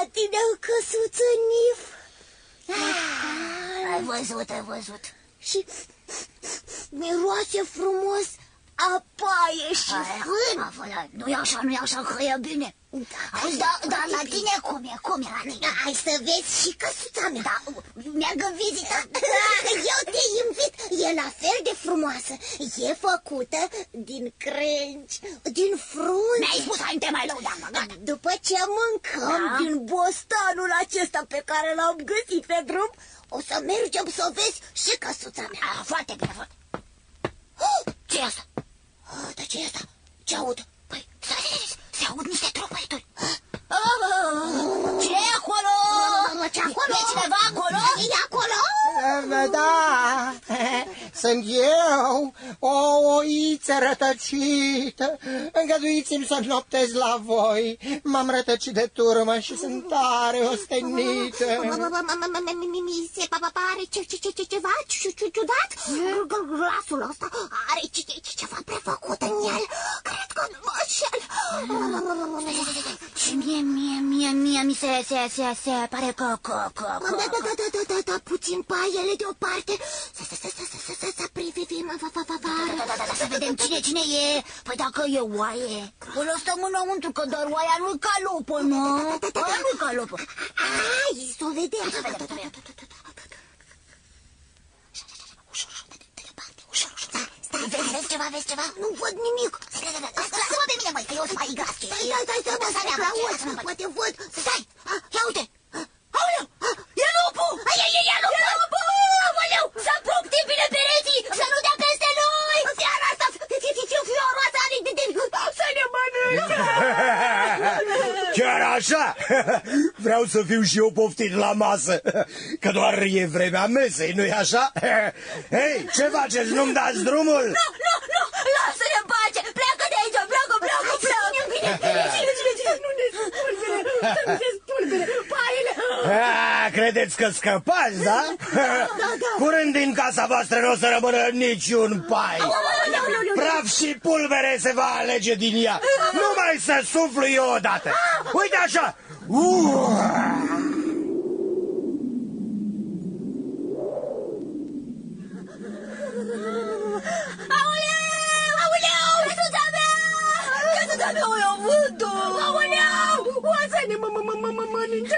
tine o căsuță, Nif. Ai văzut. Și miroase frumos a paie și fân. Nu e așa, că e bine. Auzi, dar la tine cum e la tine? Hai să vezi și căsuța mea. Da, merg în vizită. Eu te invit, e la fel de frumoasă. E făcută din crengi, din frunze. Mi-ai spus, hai, nu te mai lăudam. După ce mâncăm din bostanul acesta pe care l-am găsit pe drum, o să mergem să vezi și căsuța mea. Foarte bine, foarte. Ce-i asta? Dar ce e asta? Ce aud? Păi, se aud niște tropăituri. Ce e acolo? Ce acolo? E cineva acolo? E acolo? Da, sunt eu, o oiță rătăcită. Îngăduiți-mi să noptez la voi. M-am rătăcit de turmă și sunt tare ostenită. Mi se pare ceva ciudat. Glasul ăsta are ceva prefăcut în el. Cred că nu mă înșel. Și mie mi se pare că... Da, puțin paiele deoparte. Să privim afară. Să vedem cine e. Păi dacă e oaie, o lăsăm înăuntru, că doar oaia nu-i calopă, nu? Oaia nu-i calopă. Hai, să o vedem. Vezi ceva? Nu văd nimic. Lasă-mă pe mine, măi, că eu sunt mai gras. Stai, poate văd. Stai, ia uite. Aoleu, e lupul! E lupul! Aoleu, să punctim bine pereții, să nu dea peste noi! Seara asta, fioroasa, să ne mănânce! Chiar așa? Vreau să fiu și eu poftit la masă, că doar e vremea mesei, nu-i așa? Hei, ce faceți? Nu-mi dați drumul? Nu, lasă-ne în pace! Pleacă de aici, pleacă! Nu ne spulbere, paiele! Credeți că scăpați, da? Curând din casa voastră nu o să rămână niciun pai. Praf și pulbere se va alege din ea. Numai să suflu eu odată. Uite așa! Aoleu, căsuța mea! Căsuța mea, o iau vântul! Aoleu, o să ne mănânce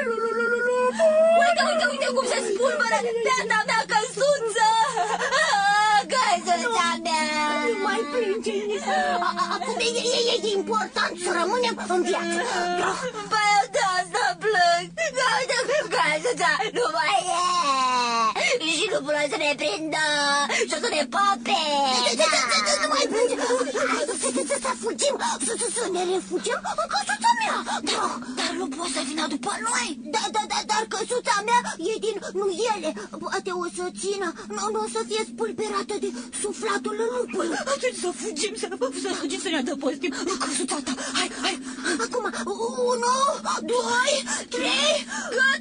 Uite cum se spulberă beata mea căsuță! Căsuța mea! Nu mai plânge, acum e important să rămânem în viață. Păi de asta plâng! Căsuța nu mai e! Și nu pot să ne prindă și o să ne pape! Nu mai plânge! Să fugim, să ne refugiem în căsuța mea! Dar nu poți să vină după noi! Dar căsuța mea e din nuiele. Poate o să țină, nu o să fie spulberată de suflatul lupului. Atunci să fugim, să ne adăpostim în căsuța ta. Hai! Acum, 1, 2, 3, gata!